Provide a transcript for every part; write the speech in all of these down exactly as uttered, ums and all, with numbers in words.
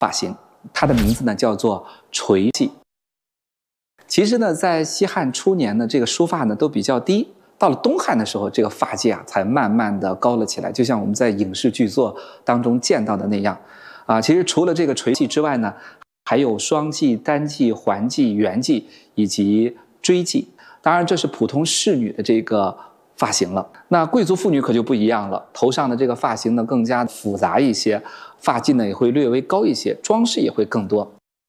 发型，它的名字呢叫做垂髻。其实呢，在西汉初年呢，这个梳发呢都比较低，到了东汉的时候，这个发髻啊才慢慢的高了起来，就像我们在影视剧作当中见到的那样。啊，其实除了这个垂髻之外呢，还有双髻、单髻、环髻、圆髻以及锥髻。当然，这是普通仕女的这个发型了。那贵族妇女可就不一样了，头上的这个发型呢更加复杂一些，发髻呢也会略微高一些，装饰也会更多。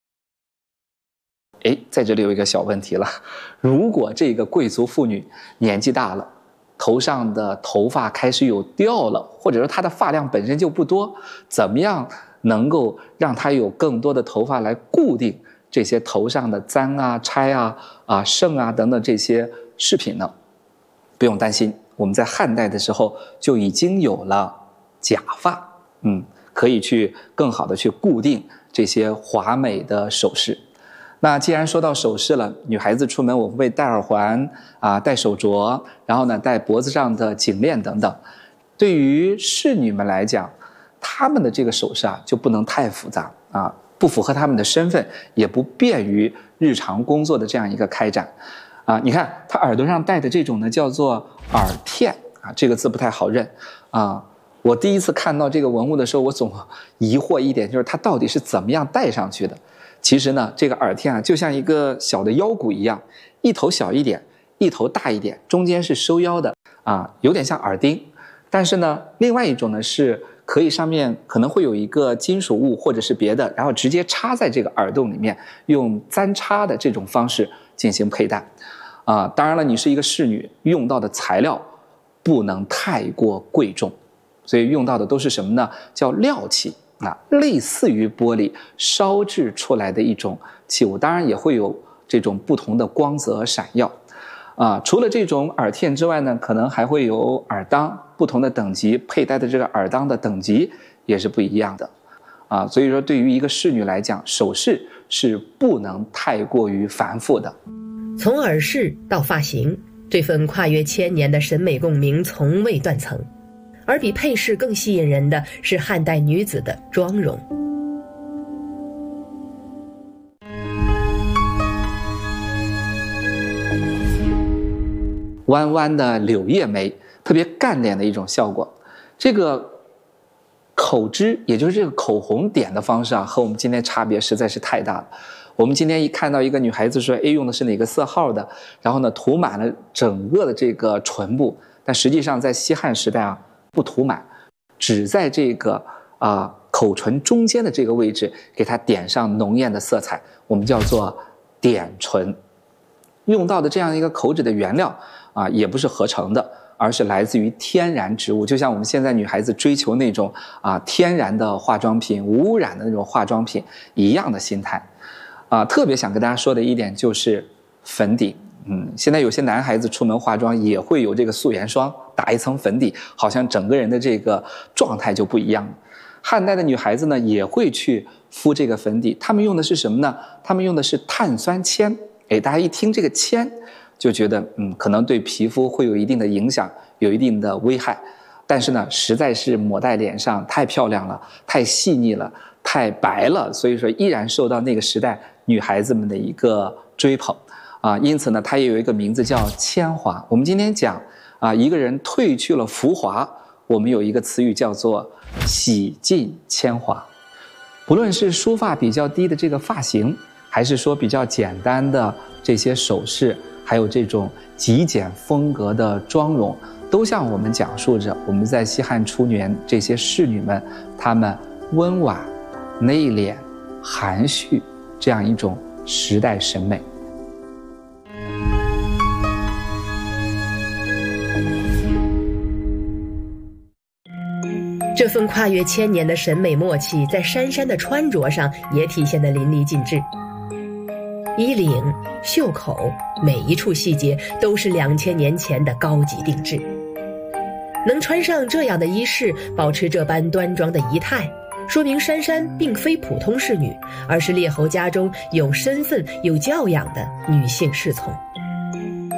哎，在这里有一个小问题了，如果这个贵族妇女年纪大了，头上的头发开始有掉了，或者说她的发量本身就不多，怎么样能够让她有更多的头发来固定这些头上的簪啊、钗啊、啊剩啊等等这些饰品呢？不用担心，我们在汉代的时候就已经有了假发，嗯，可以去更好的去固定这些华美的首饰。那既然说到首饰了，女孩子出门我们会戴耳环啊，戴手镯，然后呢戴脖子上的颈链等等。对于仕女们来讲，她们的这个首饰啊就不能太复杂啊，不符合她们的身份，也不便于日常工作的这样一个开展啊。你看她耳朵上戴的这种呢叫做耳片啊，这个字不太好认啊。我第一次看到这个文物的时候，我总疑惑一点，就是它到底是怎么样戴上去的。其实呢，这个耳片啊，就像一个小的腰鼓一样，一头小一点，一头大一点，中间是收腰的啊，有点像耳钉。但是呢，另外一种呢是可以上面可能会有一个金属物或者是别的，然后直接插在这个耳洞里面，用簪插的这种方式进行佩戴。啊，当然了，你是一个仕女，用到的材料不能太过贵重，所以用到的都是什么呢？叫料器。啊，类似于玻璃烧制出来的一种器物，当然也会有这种不同的光泽闪耀。啊，除了这种耳片之外呢，可能还会有耳当，不同的等级佩戴的这个耳当的等级也是不一样的。啊，所以说对于一个仕女来讲，首饰是不能太过于繁复的。 从耳饰到发型，这份跨越千年的审美共鸣从未断层。而比配饰更吸引人的是汉代女子的妆容。 弯弯的柳叶眉，特别干练的一种效果。这个口脂，也就是这个口红点的方式啊，和我们今天差别实在是太大了。我们今天一看到一个女孩子说，哎，用的是哪个色号的，然后呢涂满了整个的这个唇部，但实际上在西汉时代啊，不涂满，只在这个啊、呃、口唇中间的这个位置给它点上浓艳的色彩，我们叫做点唇。用到的这样一个口脂的原料啊，也不是合成的，而是来自于天然植物。就像我们现在女孩子追求那种啊天然的化妆品、无污染的那种化妆品一样的心态啊。特别想跟大家说的一点就是粉底。嗯，现在有些男孩子出门化妆也会有这个素颜霜，打一层粉底，好像整个人的这个状态就不一样了。汉代的女孩子呢也会去敷这个粉底，她们用的是什么呢？她们用的是碳酸铅。哎，大家一听这个铅，就觉得嗯，可能对皮肤会有一定的影响，有一定的危害。但是呢，实在是抹在脸上太漂亮了，太细腻了，太白了，所以说依然受到那个时代女孩子们的一个追捧。啊，因此呢，它也有一个名字叫铅华。我们今天讲啊，一个人褪去了浮华，我们有一个词语叫做洗尽铅华。不论是梳发比较低的这个发型，还是说比较简单的这些首饰，还有这种极简风格的妆容，都向我们讲述着我们在西汉初年这些仕女们，她们温婉、内敛、含蓄这样一种时代审美。 这份跨越千年的审美默契，在珊珊的穿着上也体现得淋漓尽致。衣领、袖口，每一处细节都是两千年前的高级定制。能穿上这样的衣饰，保持这般端庄的仪态，说明珊珊并非普通仕女，而是列侯家中有身份、有教养的女性侍从。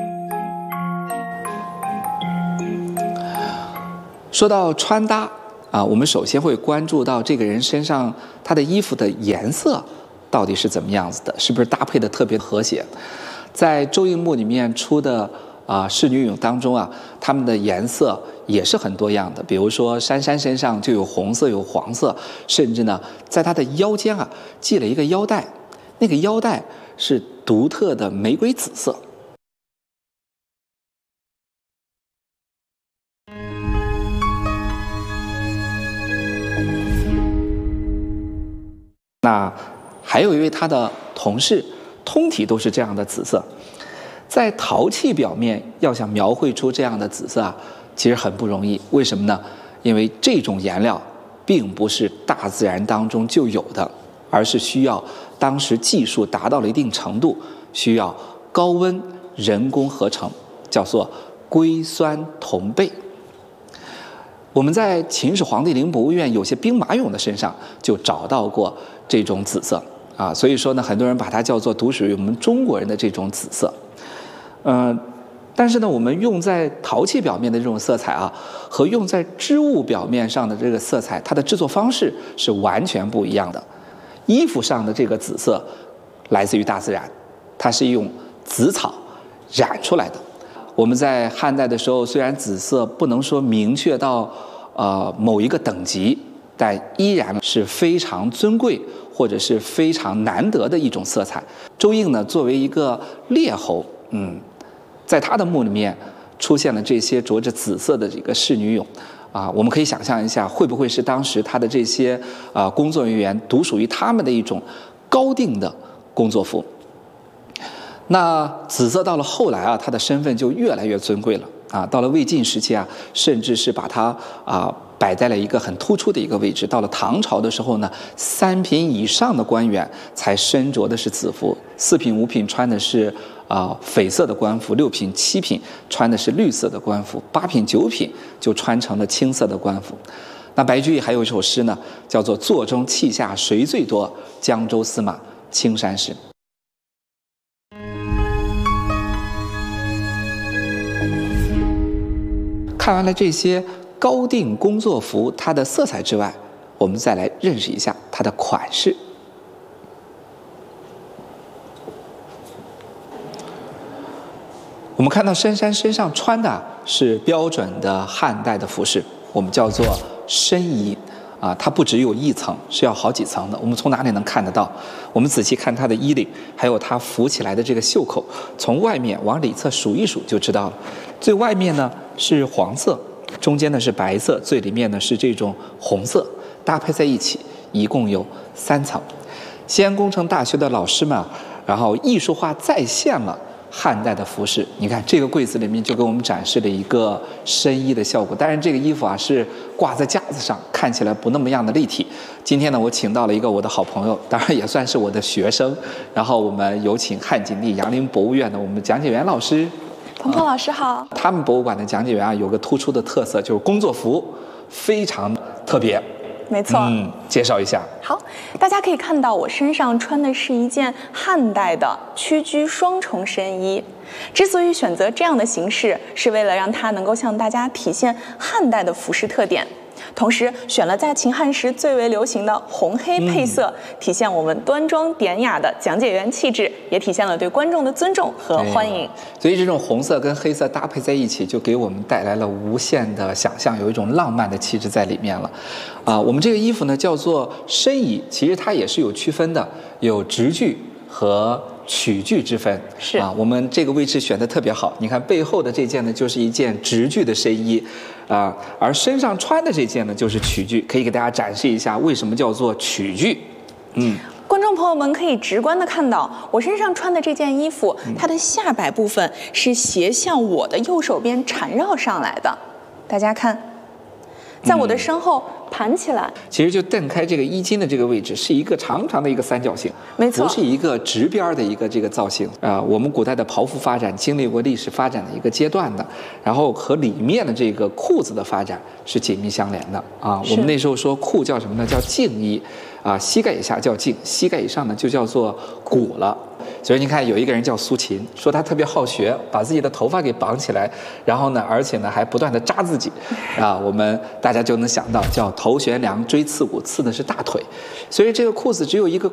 说到穿搭啊，我们首先会关注到这个人身上他的衣服的颜色到底是怎么样子的，是不是搭配的特别和谐。在周应墓里面出的啊仕女俑当中啊，它们的颜色也是很多样的，比如说珊珊身上就有红色有黄色，甚至呢在她的腰间啊系了一个腰带，那个腰带是独特的玫瑰紫色。那还有一位他的同事，通体都是这样的紫色。在陶器表面要想描绘出这样的紫色啊，其实很不容易。为什么呢？因为这种颜料并不是大自然当中就有的，而是需要当时技术达到了一定程度，需要高温人工合成，叫做硅酸铜钡。我们在秦始皇帝陵博物院有些兵马俑的身上就找到过这种紫色啊，所以说呢，很多人把它叫做独属于我们中国人的这种紫色。嗯、呃，但是呢，我们用在陶器表面的这种色彩啊，和用在织物表面上的这个色彩，它的制作方式是完全不一样的。衣服上的这个紫色来自于大自然，它是用紫草染出来的。我们在汉代的时候，虽然紫色不能说明确到呃某一个等级，但依然是非常尊贵或者是非常难得的一种色彩。周应呢，作为一个列侯，嗯，在他的墓里面出现了这些着着紫色的这个仕女俑，啊，我们可以想象一下，会不会是当时他的这些啊工作人员独属于他们的一种高定的工作服？那紫色到了后来啊，它的身份就越来越尊贵了啊。到了魏晋时期啊，甚至是把它啊摆在了一个很突出的一个位置。到了唐朝的时候呢，三品以上的官员才身着的是紫服，四品、五品穿的是啊绯色的官服，六品、七品穿的是绿色的官服，八品、九品就穿成了青色的官服。那白居易还有一首诗呢，叫做“座中泣下谁最多，江州司马青衫湿”。看完了这些高定工作服它的色彩之外，我们再来认识一下它的款式。我们看到珊珊身上穿的是标准的汉代的服饰，我们叫做深衣啊，它不只有一层，是要好几层的。我们从哪里能看得到？我们仔细看它的衣领，还有它浮起来的这个袖口，从外面往里侧数一数就知道了。最外面呢是黄色，中间呢是白色，最里面呢是这种红色，搭配在一起，一共有三层。西安工程大学的老师们啊，然后艺术化再现了汉代的服饰。你看这个柜子里面就给我们展示了一个深衣的效果，当然这个衣服啊是挂在架子上，看起来不那么样的立体。今天呢，我请到了一个我的好朋友，当然也算是我的学生，然后我们有请汉景帝杨陵博物院的我们讲解员老师。 鹏鹏老师好。 他们博物馆的讲解员啊，有个突出的特色，就是工作服非常特别。 没错， 嗯，介绍一下。 好，大家可以看到我身上穿的是一件汉代的屈居双重深衣。之所以选择这样的形式，是为了让它能够向大家体现汉代的服饰特点。同时选了在秦汉时最为流行的红黑配色，嗯、体现我们端庄典雅的讲解员气质，也体现了对观众的尊重和欢迎。 所以这种红色跟黑色搭配在一起，就给我们带来了无限的想象，有一种浪漫的气质在里面了。啊，我们这个衣服呢叫做深衣，其实它也是有区分的，有直距和曲距之分。 是啊，我们这个位置选的特别好。你看背后的这件呢，就是一件直距的深衣。啊，而身上穿的这件呢，就是曲距，可以给大家展示一下为什么叫做曲距。嗯， 观众朋友们可以直观的看到，我身上穿的这件衣服，它的下摆部分是斜向我的右手边缠绕上来的。大家看，在我的身后盘起来， 其实就蹬开这个衣襟的这个位置，是一个长长的一个三角形， 没错， 不是一个直边的一个这个造型啊、呃。我们古代的袍服发展经历过历史发展的一个阶段的，然后和里面的这个裤子的发展是紧密相连的啊。我们那时候说裤叫什么呢？叫净衣啊，膝盖以下叫胫，膝盖以上呢就叫做骨了。所以你看，有一个人叫苏秦，说他特别好学，把自己的头发给绑起来，然后呢，而且呢还不断的扎自己，啊，我们大家就能想到叫头悬梁，锥刺股，刺的是大腿。所以这个裤子只有一个